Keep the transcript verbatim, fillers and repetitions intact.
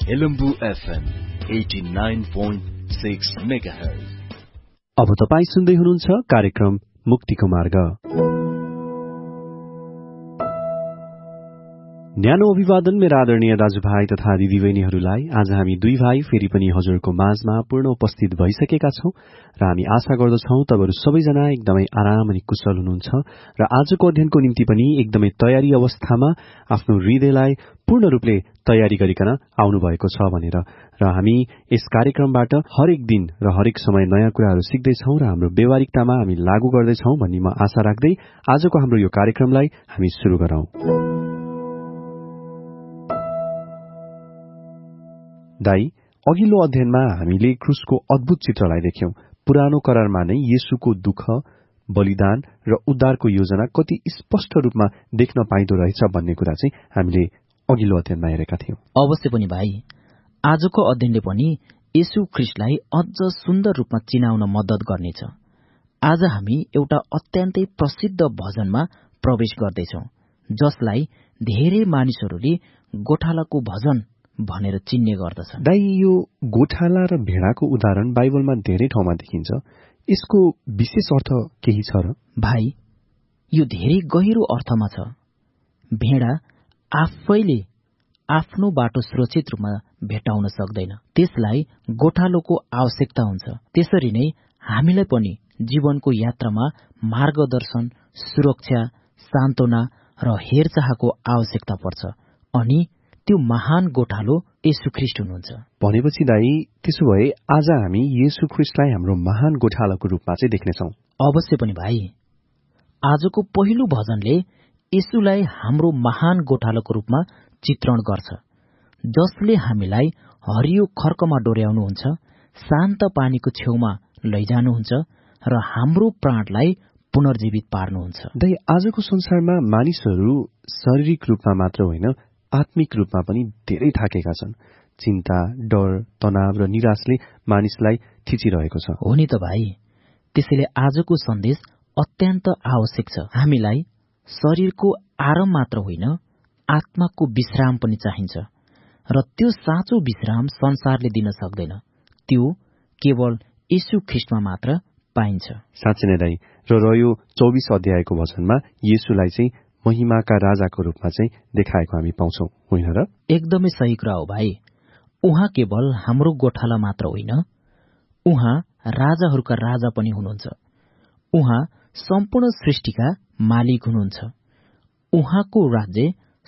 Helambu FM eighty-nine point six megahertz. अब तपाईं सुन्दै हुनुहुन्छ कार्यक्रम मुक्तिको मार्ग। न्यानो अभिवादन मेरा आदरणीय दाजुभाइ तथा दिदीबहिनीहरूलाई। आज हामी दुई भाइ फेरि पनि हजुरको माझमा पूर्ण उपस्थित भइसकेका छौं र हामी आशा गर्दछौं तपाईहरु सबैजना एकदमै आराम अनि कुशल हुनुहुन्छ र आजको अध्ययनको निम्ति पनि एकदमै तयारी अवस्थामा आफ्नो हृदयलाई पूर्ण रूपले तयारी गरिकन आउनु भएको छ भनेर। र हामी यस कार्यक्रमबाट हरेक दिन र हरेक समय नयाँ कुराहरू सिक्दैछौं र हाम्रो व्यवहारिकतामा हामी लागू गर्दैछौं भन्ने म आशा राख्दै आजको हाम्रो यो कार्यक्रमलाई हामी सुरु गरौं। दाई, अघिल्लो अध्ययनमा हामीले क्रुसको अद्भुत चित्रलाई देख्यौं। पुरानो करारमा नै येशूको दुःख, बलिदान र उद्धारको योजना कति स्पष्ट रूपमा देख्न पाइदो रहेछ भन्ने कुरा चाहिँ हामीले अघिल्लो अध्ययनमा हेरेका थियौं। अवश्य पनि भाइ, आजको अध्ययनले पनि येशू ख्रीष्टलाई अझ सुन्दर रूपमा चिनाउन मद्दत गर्नेछ। आज हामी एउटा अत्यन्तै प्रसिद्ध भजनमा प्रवेश गर्दैछौं, जसलाई धेरै मानिसहरूले गोठालाको भजन भनेर चिन्ने गर्दछ। दाइ, यो गोठाला र भेडाको उदाहरण बाइबलमा धेरै ठाउँमा देखिन्छ। यसको विशेष अर्थ केही छ र? भाइ, यो धेरै गहिरो अर्थमा छ। भेडा आफैले आफ्नो बाटो सुरक्षित रूपमा भेट्टाउन सक्दैन, त्यसलाई गोठालोको आवश्यकता हुन्छ। त्यसरी नै हामीलाई पनि जीवनको यात्रामा मार्गदर्शन, सुरक्षा, सान्त्वना र हेरचाहको आवश्यकता पर्छ, अनि त्यो महान गोठालो येशू ख्रीष्ट हुनुहुन्छ। भनेपछि दाई, त्यसो भए आज हामी येशू ख्रीष्टलाई हाम्रो महान गोठालाको रूपमा चाहिँ देख्नेछौँ। अवश्य पनि भाइ, आजको पहिलो भजनले येशूलाई हाम्रो महान गोठालाको रूपमा चित्रण गर्छ, जसले हामीलाई हरियो खर्कमा डोर्याउनुहुन्छ, शान्त पानीको छेउमा लैजानुहुन्छ र हाम्रो प्राणलाई पुनर्जीवित पार्नुहुन्छ। दाइ, आजको संसारमा मानिसहरू शारीरिक रूपमा मात्र होइन, आत्मिक रूपमा पनि धेरै थाकेका छन्। चिन्ता, डर, तनाव र निराशले मानिसलाई थिचिरहेको छ। हो नि त भाइ, त्यसैले आजको सन्देश अत्यन्त आवश्यक छ। हामीलाई शरीरको आराम मात्र होइन, आत्माको विश्राम पनि चाहिन्छ, र त्यो साँचो विश्राम संसारले दिन सक्दैन। त्यो केवल येशू ख्रीष्टमा मात्र पाइन्छ। साँच्चै नै दाइ, र रह्यो चौबिस अध्यायको वचनमा येशूलाई चाहिँ महिमाका राजाको रूपमा चाहिँ देखाएको हामी पाउँछौं, होइन र? एकदमै सही कुरा हो भाइ। उहाँ केवल हाम्रो गोठाला मात्र होइन, उहाँ राजाहरूका राजा पनि हुनुहुन्छ। उहाँ सम्पूर्ण सृष्टिका मालिक हुनुहुन्छ। उहाँको राज्य